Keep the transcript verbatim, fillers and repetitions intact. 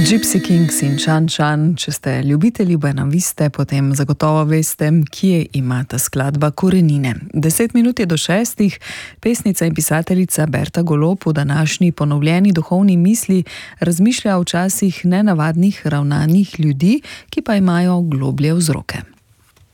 Gypsy Kings in Chan Chan, če ste ljubitelji Buena Viste, potem zagotovo veste, kje ima ta skladba korenine. Deset minut je do šestih, pesnica in pisateljica Berta Golob v današnji ponovljeni duhovni misli razmišlja o včasih nenavadnih ravnanjih ljudi, ki pa imajo globlje vzroke.